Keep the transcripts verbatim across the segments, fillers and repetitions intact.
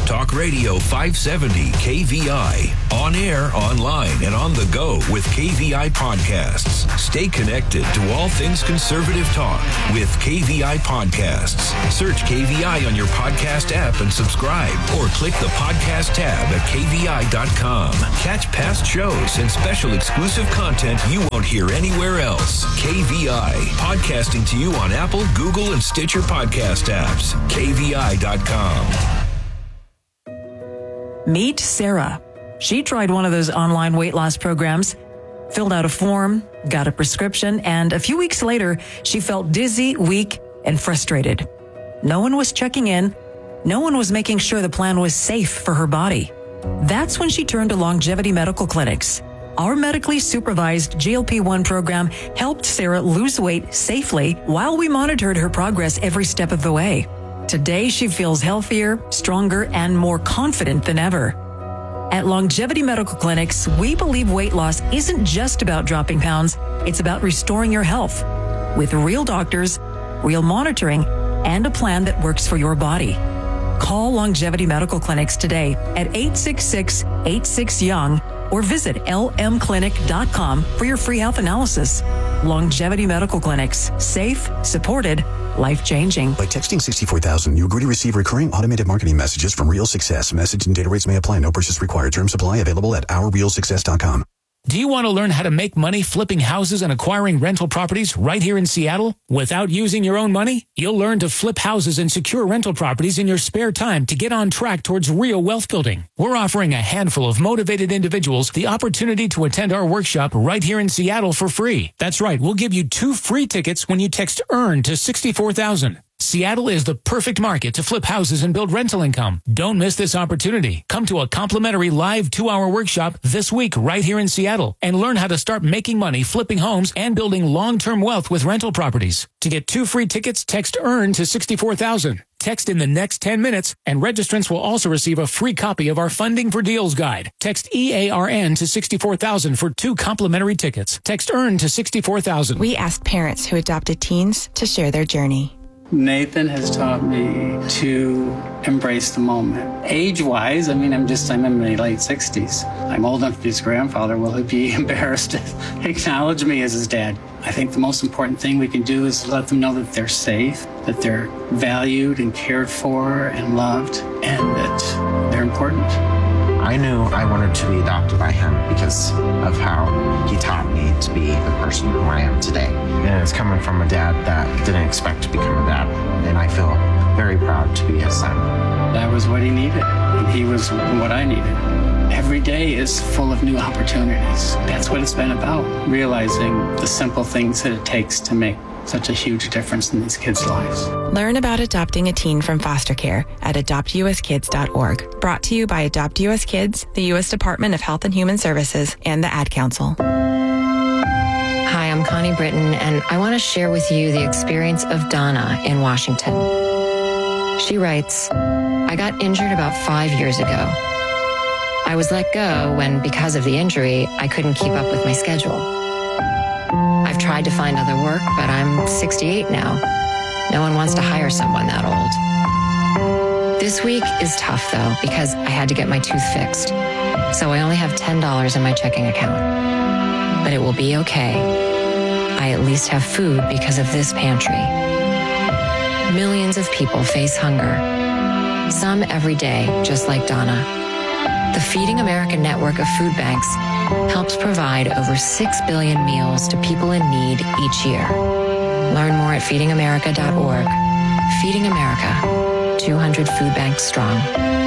Talk Radio five seventy K V I. On air, online, and on the go with K V I Podcasts. Stay connected to all things conservative talk with K V I Podcasts. Search K V I on your podcast app and subscribe, or click the podcast tab at K V I dot com. Catch past shows and special exclusive content you won't hear anywhere else. K V I, podcasting to you on Apple, Google, and Stitcher podcast apps. K V I dot com. Meet Sarah. She tried one of those online weight loss programs, filled out a form, got a prescription, and a few weeks later, she felt dizzy, weak, and frustrated. No one was checking in. No one was making sure the plan was safe for her body. That's when she turned to Longevity Medical Clinics. Our medically supervised G L P one program helped Sarah lose weight safely while we monitored her progress every step of the way. Today, she feels healthier, stronger, and more confident than ever. At Longevity Medical Clinics, we believe weight loss isn't just about dropping pounds, it's about restoring your health with real doctors, real monitoring, and a plan that works for your body. Call Longevity Medical Clinics today at eight six six, eight six, young or visit L M clinic dot com for your free health analysis. Longevity Medical Clinics. Safe, supported, life-changing. By texting sixty-four thousand, you agree to receive recurring automated marketing messages from Real Success. Message and data rates may apply. No purchase required. Terms apply. Available at our real success dot com. Do you want to learn how to make money flipping houses and acquiring rental properties right here in Seattle without using your own money? You'll learn to flip houses and secure rental properties in your spare time to get on track towards real wealth building. We're offering a handful of motivated individuals the opportunity to attend our workshop right here in Seattle for free. That's right, we'll give you two free tickets when you text EARN to sixty-four thousand. Seattle is the perfect market to flip houses and build rental income. Don't miss this opportunity. Come to a complimentary live two-hour workshop this week right here in Seattle and learn how to start making money flipping homes and building long-term wealth with rental properties. To get two free tickets, text EARN to sixty-four thousand. Text in the next ten minutes, and registrants will also receive a free copy of our Funding for Deals guide. Text E A R N to sixty-four thousand for two complimentary tickets. Text EARN to sixty-four thousand. We asked parents who adopted teens to share their journey. Nathan has taught me to embrace the moment. Age-wise, I mean, I'm just, I'm in my late sixties. I'm old enough to be his grandfather. Will he be embarrassed to acknowledge me as his dad? I think the most important thing we can do is let them know that they're safe, that they're valued and cared for and loved, and that they're important. I knew I wanted to be adopted by him because of how he taught me to be the person who I am today. And it's coming from a dad that didn't expect to become a dad. And I feel very proud to be his son. That was what he needed, and he was what I needed. Every day is full of new opportunities. That's what it's been about, realizing the simple things that it takes to make such a huge difference in these kids' lives. Learn about adopting a teen from foster care at adopt u s kids dot org. Brought to you by Adopt U S Kids, the U S Department of Health and Human Services, and the Ad Council. Hi, I'm Connie Britton, and I want to share with you the experience of Donna in Washington. She writes, I got injured about five years ago. I was let go when, because of the injury, I couldn't keep up with my schedule. I've tried to find other work, but I'm sixty-eight now. No one wants to hire someone that old. This week is tough, though, because I had to get my tooth fixed. So I only have ten dollars in my checking account. But it will be okay. I at least have food because of this pantry. Millions of people face hunger. Some every day, just like Donna. The Feeding America network of food banks helps provide over six billion meals to people in need each year. Learn more at feeding america dot org. Feeding America, two hundred food banks strong.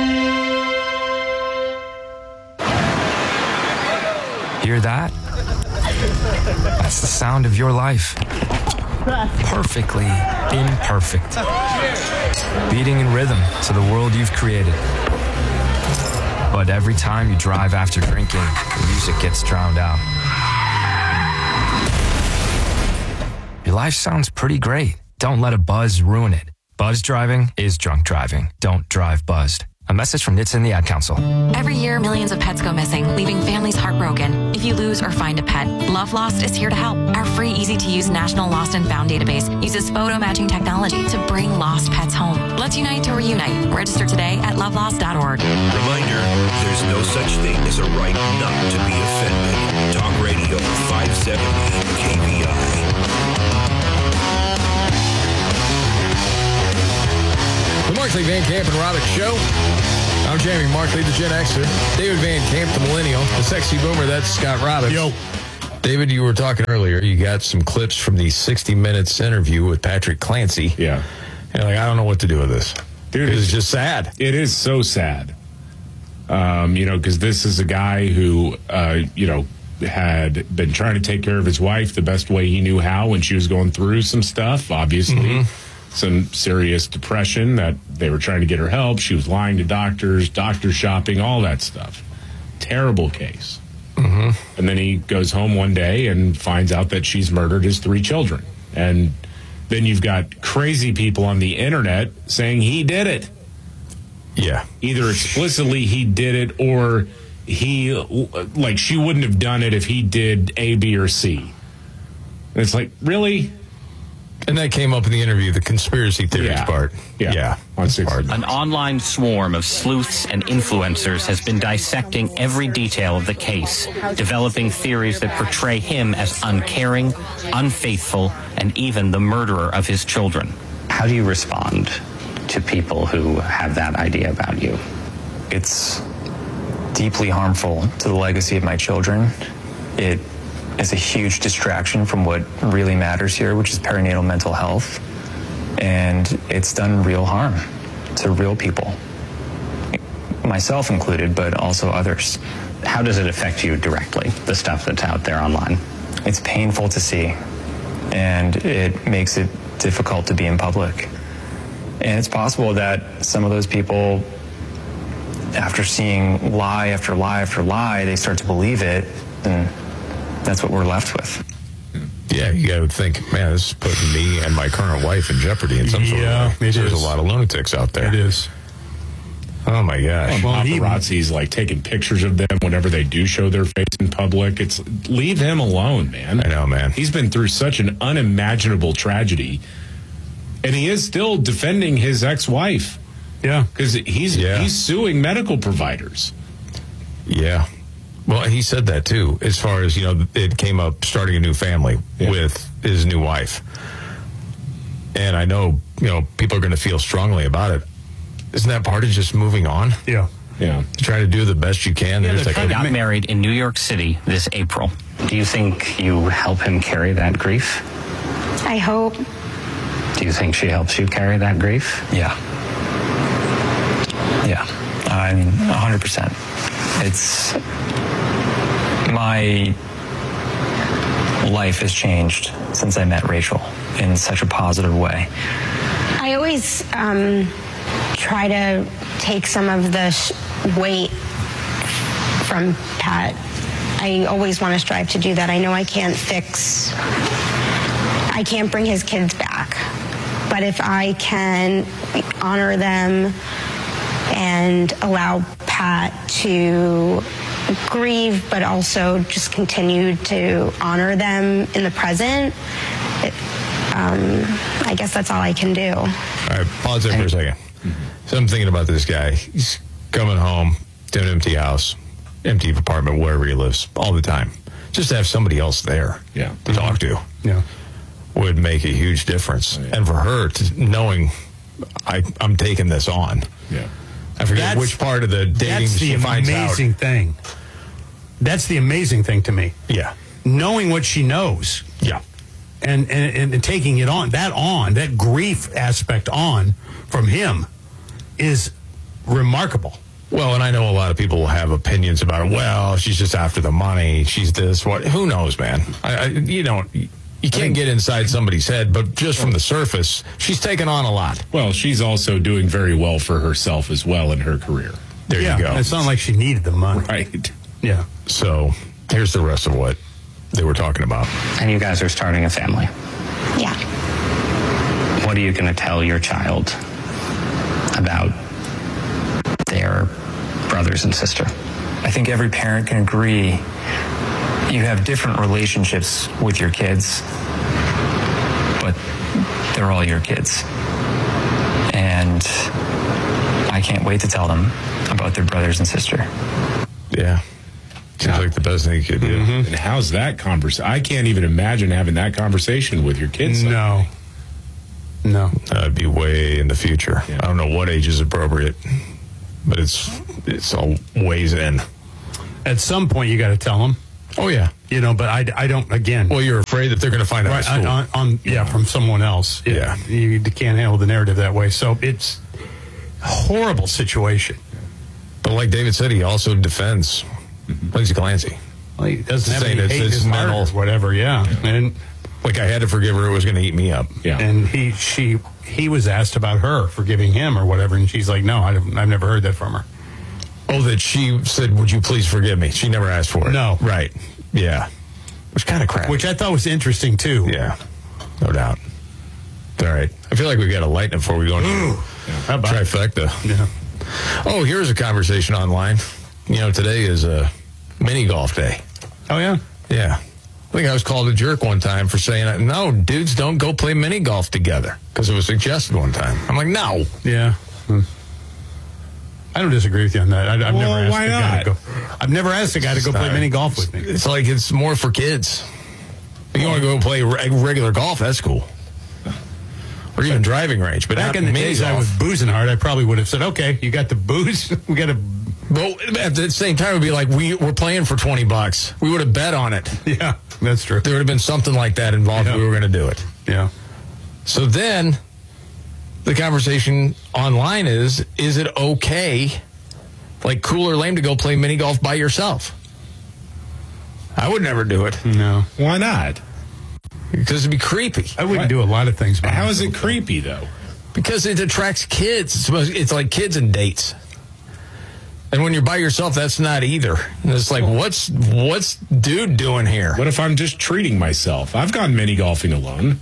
Hear that? That's the sound of your life. Perfectly imperfect. Beating in rhythm to the world you've created. But every time you drive after drinking, the music gets drowned out. Your life sounds pretty great. Don't let a buzz ruin it. Buzz driving is drunk driving. Don't drive buzzed. A message from N H T S A and the Ad Council. Every year, millions of pets go missing, leaving families heartbroken. If you lose or find a pet, Love Lost is here to help. Our free, easy-to-use National Lost and Found database uses photo matching technology to bring lost pets home. Let's unite to reunite. Register today at love lost dot org. Reminder, there's no such thing as a right not to be offended. Talk Radio five seventy K V I. The Markley, Van Camp, and Robbins Show. I'm Jamie Markley, the Gen Xer. David Van Camp, the Millennial. The Sexy Boomer, that's Scott Robbins. Yo. David, you were talking earlier. You got some clips from the sixty minutes interview with Patrick Clancy. Yeah. And like, I don't know what to do with this. Dude, it's, it's just sad. It is so sad. Um, you know, because this is a guy who, uh, you know, had been trying to take care of his wife the best way he knew how when she was going through some stuff, obviously. Mm-hmm. Some serious depression that they were trying to get her help. She was lying to doctors, doctor shopping, all that stuff. Terrible case. Mm-hmm. And then he goes home one day and finds out that she's murdered his three children. And then you've got crazy people on the internet saying he did it. Yeah. Either explicitly he did it or he, like, she wouldn't have done it if he did A, B, or C. And it's like, really? And that came up in the interview, the conspiracy theories yeah. part. Yeah. yeah. On six An online swarm of sleuths and influencers has been dissecting every detail of the case, developing theories that portray him as uncaring, unfaithful, and even the murderer of his children. How do you respond to people who have that idea about you? It's deeply harmful to the legacy of my children. It is a huge distraction from what really matters here, which is perinatal mental health. And it's done real harm to real people, myself included, but also others. How does it affect you directly, the stuff that's out there online? It's painful to see, and it makes it difficult to be in public. And it's possible that some of those people, after seeing lie after lie after lie, they start to believe it, and that's what we're left with. Yeah, you got to think, man, this is putting me and my current wife in jeopardy in some sort yeah, of way. it There's is. a lot of lunatics out there. It is. Oh, my gosh. Well, paparazzi's like taking pictures of them whenever they do show their face in public. It's leave him alone, man. I know, man. He's been through such an unimaginable tragedy, and he is still defending his ex-wife. Yeah, because he's yeah. he's suing medical providers. Yeah. Well, he said that, too, as far as, you know, it came up starting a new family yeah. with his new wife. And I know, you know, people are going to feel strongly about it. Isn't that part of just moving on? Yeah. Yeah. Try to do the best you can. Yeah, There's like a- got married in New York City this April. Do you think you help him carry that grief? I hope. Do you think she helps you carry that grief? Yeah. Yeah. I mean, one hundred percent. It's... My life has changed since I met Rachel in such a positive way. I always um, try to take some of the sh- weight from Pat. I always want to strive to do that. I know I can't fix, I can't bring his kids back. But if I can honor them and allow Pat to grieve, but also just continue to honor them in the present, it, um, I guess that's all I can do. All right, pause there for a second. So I'm thinking about this guy. He's coming home to an empty house, empty apartment, wherever he lives, all the time. Just to have somebody else there yeah. to talk to yeah. would make a huge difference. Oh, yeah. And for her, to knowing I, I'm taking this on. Yeah. I forget That's- which part of the dating That's the she finds out. amazing thing. That's the amazing thing to me. Yeah. Knowing what she knows. Yeah. And, and, and taking it on, that on, that grief aspect on from him is remarkable. Well, and I know a lot of people will have opinions about it. Well, she's just after the money. She's this, what? Who knows, man? I, I, you don't... You can't get inside somebody's head, but just from the surface, she's taken on a lot. Well, she's also doing very well for herself as well in her career. There yeah, you go. It's not like she needed the money. Right. Yeah. So here's the rest of what they were talking about. And you guys are starting a family. Yeah. What are you going to tell your child about their brothers and sister? I think every parent can agree you have different relationships with your kids, but they're all your kids. And I can't wait to tell them about their brothers and sister. Yeah. Seems like the best thing you could do. Mm-hmm. And how's that conversation? I can't even imagine having that conversation with your kids. No. No. That'd be way in the future. Yeah. I don't know what age is appropriate, but it's it's all ways in. At some point, you got to tell them. Oh, yeah. You know, but I, I don't, again. Well, you're afraid that they're going to find out right, at school. on, on, yeah, from someone else. It, yeah. You can't handle the narrative that way. So it's a horrible situation. But like David said, he also defends Lindsay Clancy. Well, he doesn't have Saying any it's, hate it's his heart mental. or whatever, yeah. yeah. And like I had to forgive her, it was going to eat me up. Yeah. And he she he was asked about her forgiving him or whatever, and she's like, no, I I've never heard that from her. Oh, that she said, would you please forgive me? She never asked for it. No. Right. Yeah. Which kind of crap. Which I thought was interesting, too. Yeah. No doubt. All right. I feel like we got to lighten it before we go into How about trifecta. Yeah. Oh, here's a conversation online. You know, today is a mini golf day. Oh, yeah? Yeah. I think I was called a jerk one time for saying, no, dudes don't go play mini golf together, because it was suggested one time. I'm like, no. Yeah. Hmm. I don't disagree with you on that. I, I've Well, never asked why a guy not? to go. I've never asked a guy to go play mini golf with me. It's like it's more for kids. If you want to go play re- regular golf, that's cool. Or even driving range. But Back not in the mini days I golf. was boozing hard, I probably would have said, okay, you got the booze? We got to... But at the same time, it would be like, we, we're playing for twenty bucks. We would have bet on it. Yeah, that's true. There would have been something like that involved Yeah. if we were going to do it. Yeah. So then, the conversation online is, is it okay, like cool or lame, to go play mini golf by yourself? I would never do it. No. Why not? Because it'd be creepy. I wouldn't do a lot of things by How myself. is it creepy, though? Because it attracts kids. It's, supposed, it's like kids and dates. And when you're by yourself, that's not either. And it's like, what's what's dude doing here? What if I'm just treating myself? I've gone mini golfing alone.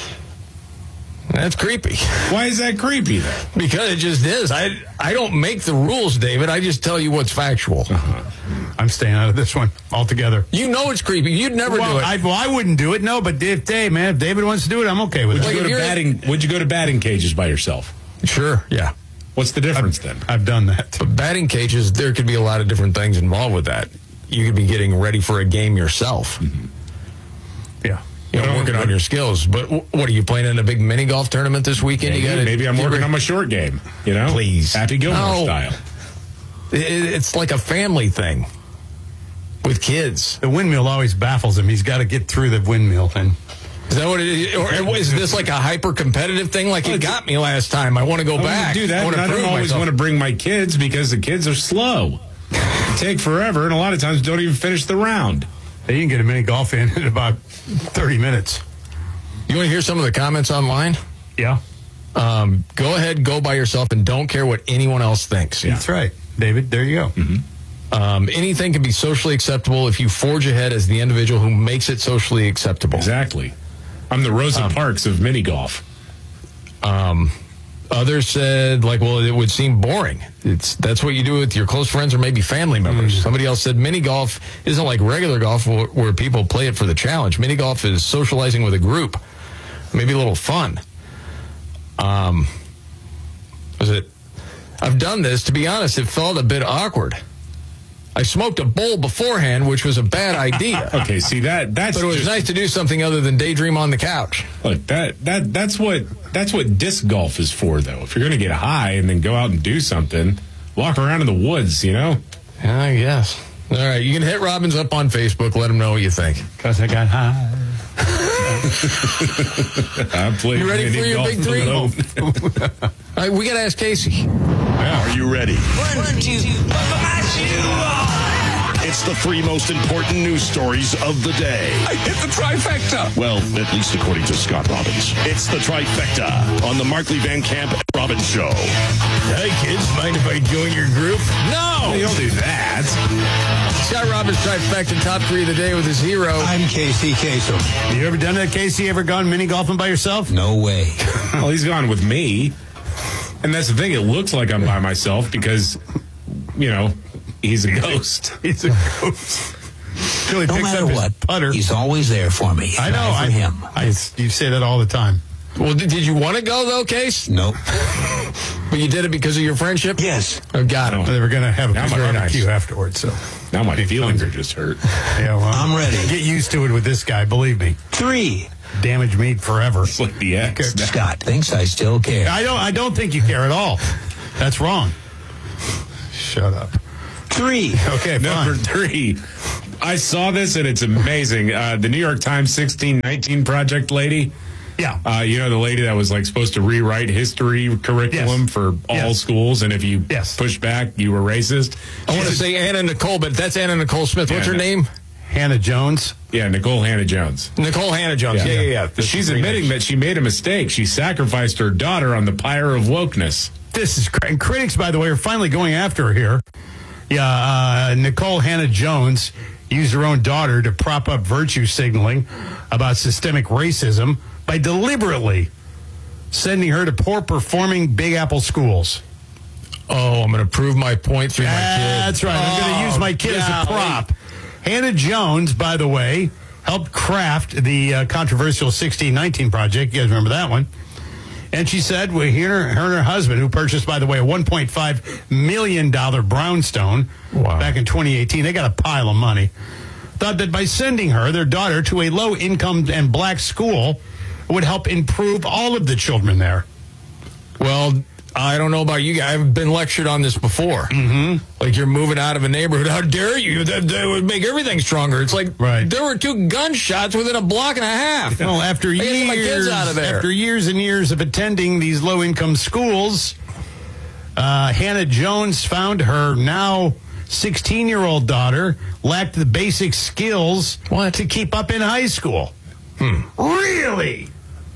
That's creepy. Why is that creepy, though? Because it just is. I I don't make the rules, David. I just tell you what's factual. Uh-huh. I'm staying out of this one altogether. You know it's creepy. You'd never well, do it. I, well, I wouldn't do it, no, but if, hey, man, if David wants to do it, I'm okay with Would it. you Like go if to you're- batting? Would you go to batting cages by yourself? Sure, yeah. What's the difference then? I've done that. But batting cages, there could be a lot of different things involved with that. You could be getting ready for a game yourself. Mm-hmm. Yeah. You know, working on your skills. But w- what, are you playing in a big mini golf tournament this weekend? Maybe, you gotta, maybe I'm you working re- on my short game. You know, Please. Happy Gilmore No. style. It, it's like a family thing with kids. The windmill always baffles him. He's got to get through the windmill. And Is that what it is? Or is this like a hyper competitive thing? Like it got me last time. I want to go I back. want to do that. I want And to I don't prove always myself. want to bring my kids because the kids are slow. They take forever, and a lot of times don't even finish the round. you can get a mini golf in in about thirty minutes. You want to hear some of the comments online? Yeah. Um, go ahead, go by yourself, and don't care what anyone else thinks. That's right. David, there you go. Mm-hmm. Um, anything can be socially acceptable if you forge ahead as the individual who makes it socially acceptable. Exactly. I'm the Rosa Um, Parks of mini golf. Um, others said, like, well, it would seem boring. It's that's what you do with your close friends or maybe family members. Mm. Somebody else said mini golf isn't like regular golf where, where people play it for the challenge. Mini golf is socializing with a group, maybe a little fun. Um, was it? I've done this. To be honest, it felt a bit awkward. I smoked a bowl beforehand, which was a bad idea. Okay, see that that's but it was just, nice to do something other than daydream on the couch. Look, that that that's what that's what disc golf is for, though. If you're going to get high and then go out and do something, walk around in the woods, you know. Yeah, I guess. All right, you can hit Robbins up on Facebook. Let him know what you think. Because I got high. I played You ready mini for your golf big three? alone. All right, we got to ask Casey. Are you ready? One, two, It's the three most important news stories of the day. I hit the trifecta. Well, at least according to Scott Robbins. It's the trifecta on the Markley Van Camp and Robbins Show. Hey, kids, mind if I join your group? No! You don't do that. Scott Robbins trifecta, top three of the day with his hero. I'm Casey Kasem. You ever done that, Casey? Ever gone mini golfing by yourself? No way. Well, he's gone with me. And that's the thing. It looks like I'm by myself because, you know, He's a ghost. He's a ghost. Until he No picks matter up his what, putter. he's always there for me. I know. I, I, him. I, you say that all the time. Well, did, did you want to go, though, Case? Nope. But you did it because of your friendship? Yes. Oh, got it. They were going to have a Now my- barbecue afterwards. So Now my feelings are just hurt. yeah, well, I'm ready. Get used to it with this guy. Believe me. Three. Damaged meat forever. It's like the ex. Scott thinks I still care. I don't. I don't think you care at all. That's wrong. Shut up. Three. Okay, Number fine. three. I saw this and it's amazing. Uh, the New York Times sixteen nineteen Project lady. Yeah. Uh, you know, the lady that was like supposed to rewrite history curriculum Yes. for all Yes. schools, and if you Yes. pushed back, you were racist. I want to say Anna Nicole, but that's Anna Nicole Smith. What's Yeah, her no. name? Hannah Jones. Yeah, Nicole Hannah Jones. Nicole Hannah Jones. Yeah, yeah, yeah. But she's admitting that she made a mistake. She sacrificed her daughter on the pyre of wokeness. This is great. And critics, by the way, are finally going after her here. Yeah, uh, Nicole Hannah Jones used her own daughter to prop up virtue signaling about systemic racism by deliberately sending her to poor-performing Big Apple schools. Oh, I'm going to prove my point through my kid. That's right. I'm going to use my kid as a prop. Hannah Jones, by the way, helped craft the uh, controversial sixteen nineteen project. You guys remember that one? And she said, well, her, her and her husband, who purchased, by the way, a one point five million dollars brownstone Wow. back in twenty eighteen, they got a pile of money, thought that by sending her, their daughter, to a low-income and black school would help improve all of the children there. Well, I don't know about you guys. I've been lectured on this before. Mm-hmm. Like, you're moving out of a neighborhood. How dare you? That, that would make everything stronger. It's like, Right. there were two gunshots within a block and a half. Well, after I gotta years, get my kids out of there. after years and years of attending these low-income schools, uh, Hannah Jones found her now sixteen-year-old daughter lacked the basic skills What? to keep up in high school. Hmm. Really?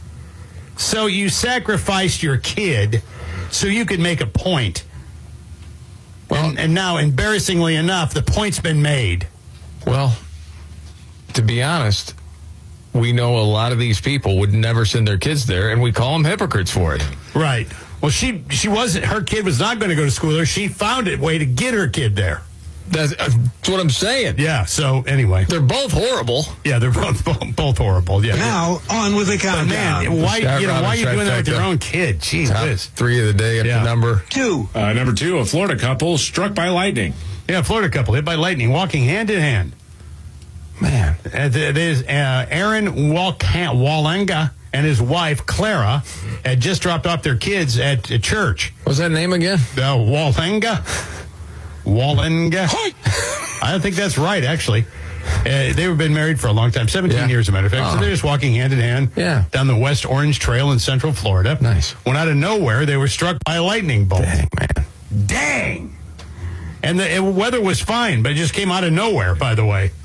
So you sacrificed your kid so you could make a point. Well- and, and now, embarrassingly enough, the point's been made. Well, to be honest, we know a lot of these people would never send their kids there, and we call them hypocrites for it. Right. Well, she she wasn't. Her kid was not going to go to school there. She found a way to get her kid there. That's, uh, that's what I'm saying. Yeah. So anyway, They're both horrible. yeah, they're both both, both horrible. Yeah. Now, on with the But countdown. man, why Scott you know why are you Robbins doing that with your trifecta. own kid? Jeez, Top whiz. three of the day at Yeah. the number. Two. Uh, number two, a Florida couple struck by lightning. Yeah, Florida couple hit by lightning, walking hand in hand. Man. Uh, th- There's uh, Aaron Walca- Walenga and his wife Clara had just dropped off their kids at, at church. What's that name again? Uh, Walenga. Walenga. I don't think that's right, actually. Uh, they've been married for a long time, seventeen Yeah. years, as a matter of fact. Oh. So they're just walking hand in hand Yeah. down the West Orange Trail in Central Florida. Nice. When out of nowhere, they were struck by a lightning bolt. Dang, man. Dang. And the uh, weather was fine, but it just came out of nowhere, by the way.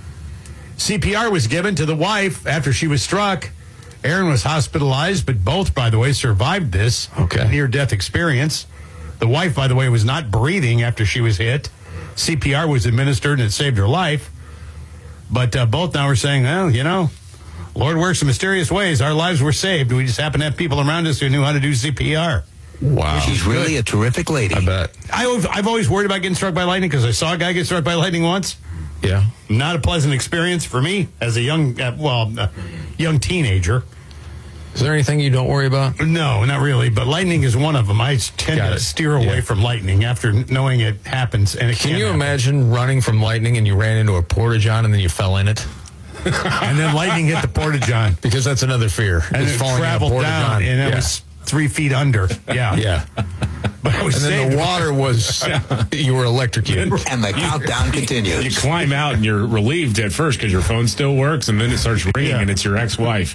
C P R was given to the wife after she was struck. Aaron was hospitalized, but both, by the way, survived this Okay. near-death experience. The wife, by the way, was not breathing after she was hit. C P R was administered and it saved her life. But uh, both now are saying, well, you know, Lord works in mysterious ways. Our lives were saved. We just happen to have people around us who knew how to do C P R. Wow. She's really a terrific lady. I bet. I, I've always worried about getting struck by lightning because I saw a guy get struck by lightning once. Yeah. Not a pleasant experience for me as a young, uh, well, uh, young teenager. Is there anything you don't worry about? No, not really. But lightning is one of them. I tend Got to it. steer away Yeah. from lightning after knowing it happens. And it Can can you happen. imagine running from lightning and you ran into a porta-john and then you fell in it? And then lightning hit the porta-john. Because that's another fear. And is it falling in a traveled porta-john. down, and it Yeah. was three feet under. Yeah. Yeah. But I was And then saved. the water was, you were electrocuted. And the countdown continues. You climb out and you're relieved at first because your phone still works, and then it starts ringing Yeah. and it's your ex-wife.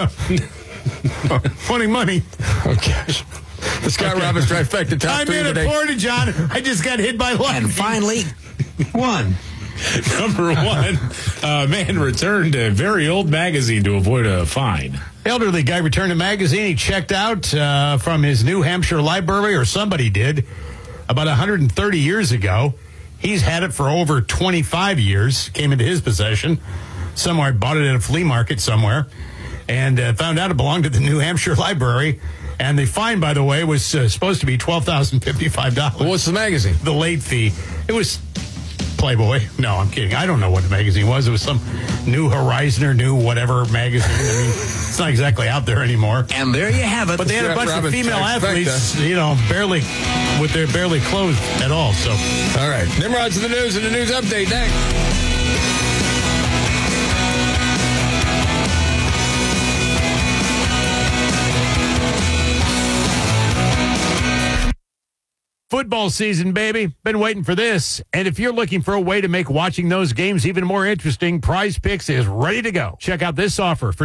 Funny money. Oh, gosh. The Scott Robbins trifecta top I'm three in a today. porta-john. I just got hit by lightning. And finally, one. Number one, a man returned a very old magazine to avoid a fine. Elderly guy returned a magazine he checked out uh, from his New Hampshire library, or somebody did, about one hundred thirty years ago. He's had it for over twenty-five years, came into his possession. Somewhere, bought it at a flea market somewhere, and uh, found out it belonged to the New Hampshire library. And the fine, by the way, was uh, supposed to be twelve thousand fifty-five dollars. What's the magazine? The late fee. It was Playboy. No, I'm kidding. I don't know what the magazine was. It was some New Horizon or New whatever magazine. I mean, it's not exactly out there anymore. And there you have it. But they had a Jeff bunch Robbins, of female trifecta. athletes, you know, barely, with their barely clothed at all. So, all right. Nimrod's in the news and the news update next. football season, baby. Been waiting for this. And if you're looking for a way to make watching those games even more interesting, Prize Picks is ready to go. Check out this offer for